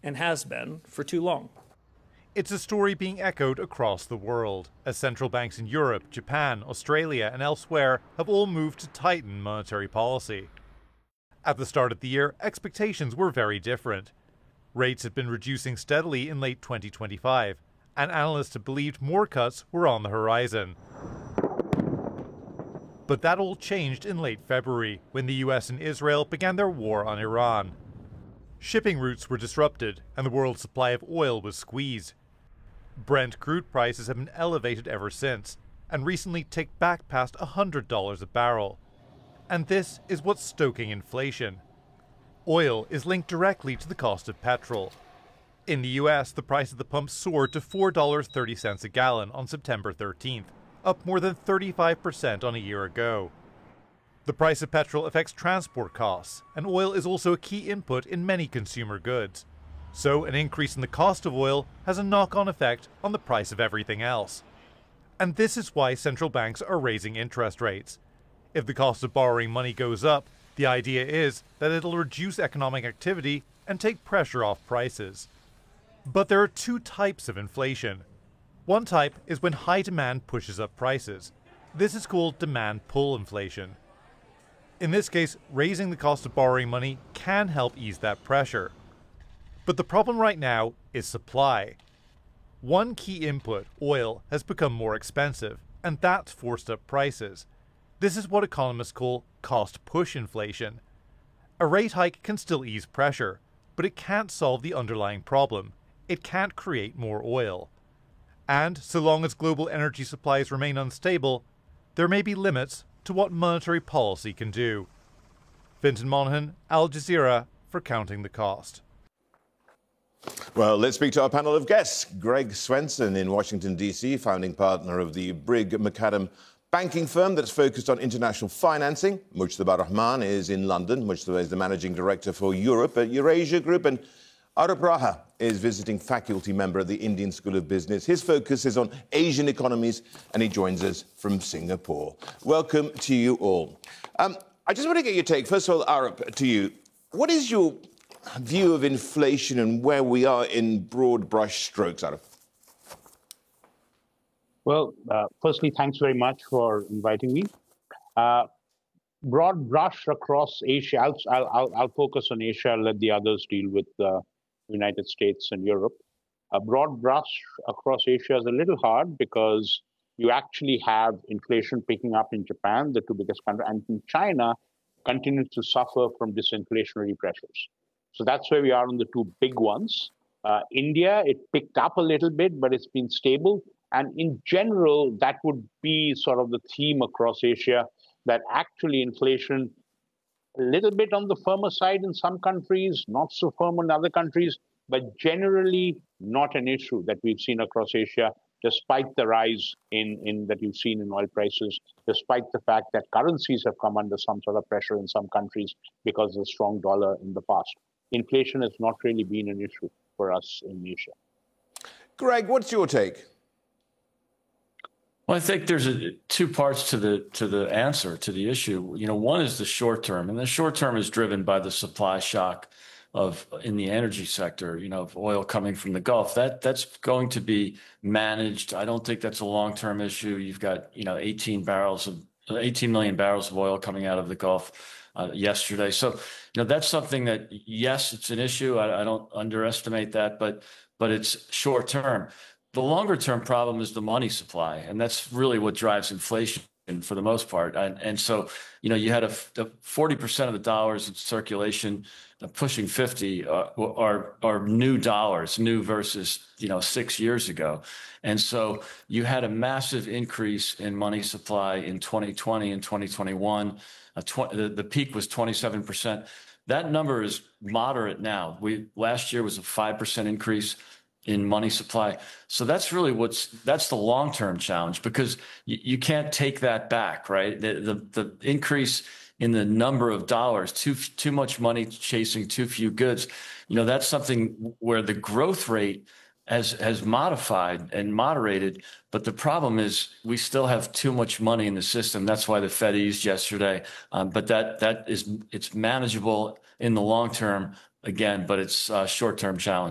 and has been for too long. It's a story being echoed across the world, as central banks in Europe, Japan, Australia, and elsewhere have all moved to tighten monetary policy. At the start of the year, expectations were very different. Rates had been reducing steadily in late 2025, and analysts had believed more cuts were on the horizon. But that all changed in late February, when the US and Israel began their war on Iran. Shipping routes were disrupted, and the world's supply of oil was squeezed. Brent crude prices have been elevated ever since, and recently ticked back past $100 a barrel. And this is what's stoking inflation. Oil is linked directly to the cost of petrol. In the US, the price at the pump soared to $4.30 a gallon on September 13th, up more than 35% on a year ago. The price of petrol affects transport costs, and oil is also a key input in many consumer goods. So an increase in the cost of oil has a knock-on effect on the price of everything else. And this is why central banks are raising interest rates. If the cost of borrowing money goes up, the idea is that it'll reduce economic activity and take pressure off prices. But there are two types of inflation. One type is when high demand pushes up prices. This is called demand pull inflation. In this case, raising the cost of borrowing money can help ease that pressure. But the problem right now is supply. One key input, oil, has become more expensive, and that's forced up prices. This is what economists call cost push inflation. A rate hike can still ease pressure, but it can't solve the underlying problem. It can't create more oil. And so long as global energy supplies remain unstable, there may be limits to what monetary policy can do. Fintan Monaghan, Al Jazeera, for Counting the Cost. Well, let's speak to our panel of guests. Greg Swenson in Washington, D.C., founding partner of the Brigg McAdam banking firm that's focused on international financing. Mujtaba Rahman is in London. Mujtaba is the managing director for Europe at Eurasia Group. And Arup Raha is visiting faculty member at the Indian School of Business. His focus is on Asian economies, and he joins us from Singapore. Welcome to you all. I just want to get your take. First of all, Arup, to you. What is your view of inflation and where we are in broad brush strokes, Arup? Well, firstly, thanks very much for inviting me. Broad brush across Asia. I'll focus on Asia. Let the others deal with the United States and Europe. A broad brush across Asia is a little hard because you actually have inflation picking up in Japan, the two biggest countries, and in China continues to suffer from disinflationary pressures. So that's where we are on the two big ones. India, it picked up a little bit, but it's been stable. And in general, that would be sort of the theme across Asia, that actually inflation, a little bit on the firmer side in some countries, not so firm in other countries, but generally not an issue that we've seen across Asia, despite the rise in that you've seen in oil prices, despite the fact that currencies have come under some sort of pressure in some countries because of the strong dollar in the past. Inflation has not really been an issue for us in Asia. Greg, what's your take? Well, I think there's two parts to the answer to the issue. You know, one is the short term, and the short term is driven by the supply shock in the energy sector, you know, of oil coming from the Gulf. That's going to be managed. I don't think that's a long-term issue. You've got, 18 million barrels of oil coming out of the Gulf yesterday. So, that's something that, yes, it's an issue. I don't underestimate that, but it's short term. The longer term problem is the money supply, and that's really what drives inflation for the most part. And so, you had a 40% of the dollars in circulation, pushing 50 are new dollars, new versus 6 years ago. And so you had a massive increase in money supply in 2020 and 2021. The peak was 27%. That number is moderate now. Last year was a 5% increase in money supply. So that's really that's the long-term challenge, because you can't take that back, right? The increase in the number of dollars, too much money chasing too few goods, that's something where the growth rate has modified and moderated. But the problem is we still have too much money in the system. That's why the Fed eased yesterday. But it's manageable in the long term again, but it's a short-term challenge.